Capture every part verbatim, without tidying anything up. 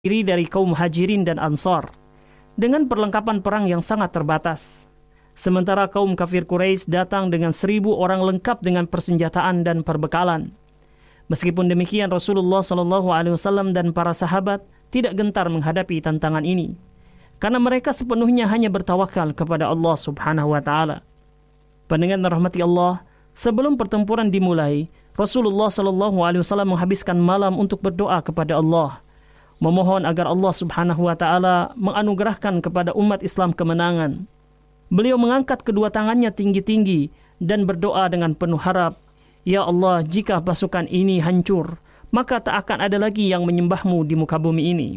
diri dari kaum Muhajirin dan Ansar dengan perlengkapan perang yang sangat terbatas. Sementara kaum kafir Quraisy datang dengan seribu orang lengkap dengan persenjataan dan perbekalan. Meskipun demikian, Rasulullah shallallahu alaihi wasallam dan para sahabat tidak gentar menghadapi tantangan ini, karena mereka sepenuhnya hanya bertawakal kepada Allah subhanahu wa ta'ala. Pendengar rahmati Allah, sebelum pertempuran dimulai, Rasulullah shallallahu alaihi wasallam menghabiskan malam untuk berdoa kepada Allah, memohon agar Allah subhanahu wa ta'ala menganugerahkan kepada umat Islam kemenangan. Beliau mengangkat kedua tangannya tinggi-tinggi dan berdoa dengan penuh harap, "Ya Allah, jika pasukan ini hancur, maka tak akan ada lagi yang menyembahmu di muka bumi ini."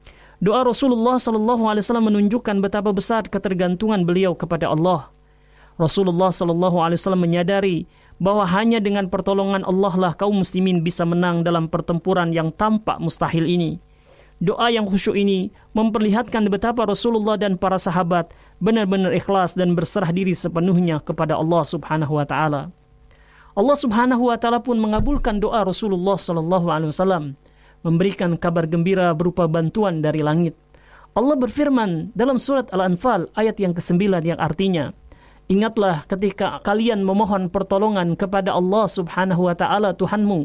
Doa Rasulullah shallallahu alaihi wasallam menunjukkan betapa besar ketergantungan beliau kepada Allah. Rasulullah shallallahu alaihi wasallam menyadari bahwa hanya dengan pertolongan Allah lah kaum muslimin bisa menang dalam pertempuran yang tampak mustahil ini. Doa yang khusyuk ini memperlihatkan betapa Rasulullah dan para sahabat benar-benar ikhlas dan berserah diri sepenuhnya kepada Allah subhanahu wa ta'ala. Allah subhanahu wa ta'ala pun mengabulkan doa Rasulullah sallallahu alaihi wasallam, memberikan kabar gembira berupa bantuan dari langit. Allah berfirman dalam surat Al-Anfal ayat yang kesembilan yang artinya, "Ingatlah ketika kalian memohon pertolongan kepada Allah subhanahu wa ta'ala Tuhanmu,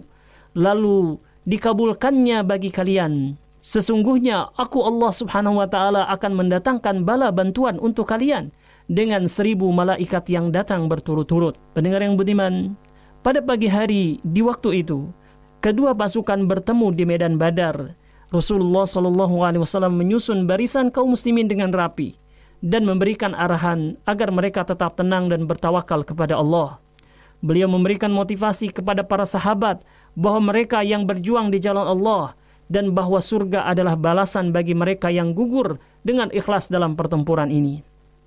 lalu dikabulkannya bagi kalian. Sesungguhnya aku Allah subhanahu wa ta'ala akan mendatangkan bala bantuan untuk kalian dengan seribu malaikat yang datang berturut-turut." Pendengar yang budiman, pada pagi hari di waktu itu, kedua pasukan bertemu di medan Badar. Rasulullah shallallahu alaihi wasallam menyusun barisan kaum muslimin dengan rapi dan memberikan arahan agar mereka tetap tenang dan bertawakal kepada Allah. Beliau memberikan motivasi kepada para sahabat bahwa mereka yang berjuang di jalan Allah dan bahwa surga adalah balasan bagi mereka yang gugur dengan ikhlas dalam pertempuran ini.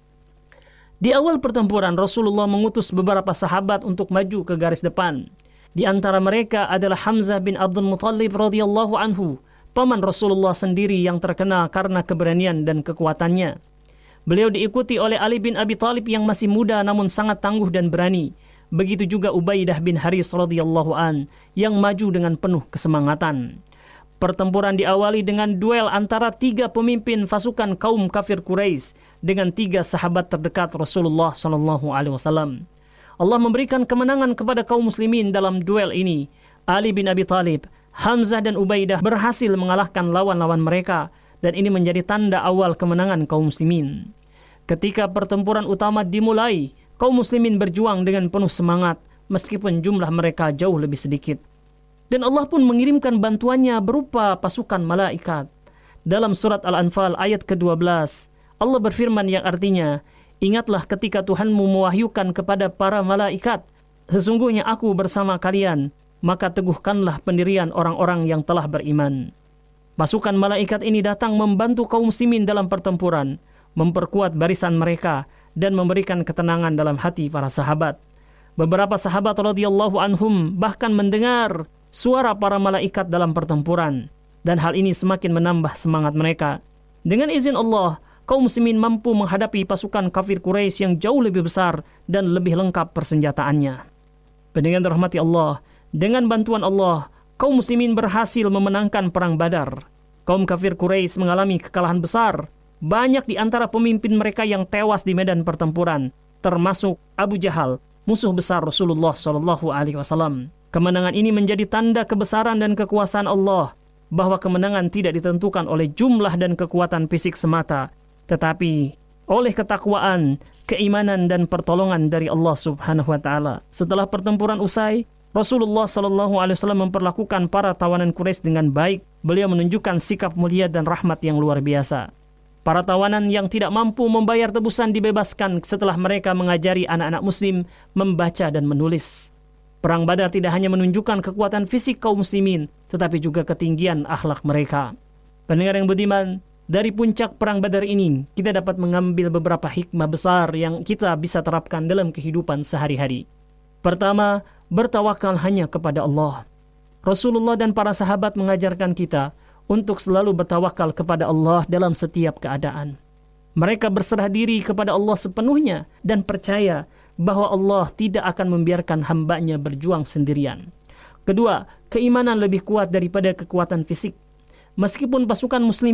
Di awal pertempuran, Rasulullah mengutus beberapa sahabat untuk maju ke garis depan. Di antara mereka adalah Hamzah bin Abdul Muttalib radhiyallahu anhu, paman Rasulullah sendiri yang terkenal karena keberanian dan kekuatannya. Beliau diikuti oleh Ali bin Abi Thalib yang masih muda namun sangat tangguh dan berani. Begitu juga Ubaidah bin Haris radhiyallahu an yang maju dengan penuh kesemangatan. Pertempuran diawali dengan duel antara tiga pemimpin pasukan kaum kafir Quraisy dengan tiga sahabat terdekat Rasulullah shallallahu alaihi wasallam. Allah memberikan kemenangan kepada kaum muslimin dalam duel ini. Ali bin Abi Thalib, Hamzah dan Ubaidah berhasil mengalahkan lawan-lawan mereka, dan ini menjadi tanda awal kemenangan kaum muslimin. Ketika pertempuran utama dimulai, kaum muslimin berjuang dengan penuh semangat meskipun jumlah mereka jauh lebih sedikit. Dan Allah pun mengirimkan bantuannya berupa pasukan malaikat. Dalam surat Al-Anfal ayat kedua belas, Allah berfirman yang artinya, "Ingatlah ketika Tuhanmu mewahyukan kepada para malaikat, sesungguhnya aku bersama kalian, maka teguhkanlah pendirian orang-orang yang telah beriman." Pasukan malaikat ini datang membantu kaum muslimin dalam pertempuran, memperkuat barisan mereka, dan memberikan ketenangan dalam hati para sahabat. Beberapa sahabat radhiyallahu anhum bahkan mendengar suara para malaikat dalam pertempuran, dan hal ini semakin menambah semangat mereka. Dengan izin Allah, kaum muslimin mampu menghadapi pasukan kafir Quraisy yang jauh lebih besar dan lebih lengkap persenjataannya. Pendengar rahmati Allah, dengan bantuan Allah, kaum muslimin berhasil memenangkan perang Badar. Kaum kafir Quraisy mengalami kekalahan besar. Banyak di antara pemimpin mereka yang tewas di medan pertempuran, termasuk Abu Jahal, musuh besar Rasulullah shallallahu alaihi wasallam. Kemenangan ini menjadi tanda kebesaran dan kekuasaan Allah, bahwa kemenangan tidak ditentukan oleh jumlah dan kekuatan fisik semata, tetapi oleh ketakwaan, keimanan dan pertolongan dari Allah subhanahu wa ta'ala. Setelah pertempuran usai, Rasulullah shallallahu alaihi wasallam memperlakukan para tawanan Quraisy dengan baik. Beliau menunjukkan sikap mulia dan rahmat yang luar biasa. Para tawanan yang tidak mampu membayar tebusan dibebaskan setelah mereka mengajari anak-anak muslim membaca dan menulis. Perang Badar tidak hanya menunjukkan kekuatan fisik kaum muslimin, tetapi juga ketinggian akhlak mereka. Pendengar yang budiman, dari puncak perang Badar ini, kita dapat mengambil beberapa hikmah besar yang kita bisa terapkan dalam kehidupan sehari-hari. Pertama, bertawakal hanya kepada Allah. Rasulullah dan para sahabat mengajarkan kita untuk selalu bertawakal kepada Allah dalam setiap keadaan. Mereka berserah diri kepada Allah sepenuhnya dan percaya bahwa Allah tidak akan membiarkan hambanya berjuang sendirian. Kedua, keimanan lebih kuat daripada kekuatan fisik. Meskipun pasukan muslim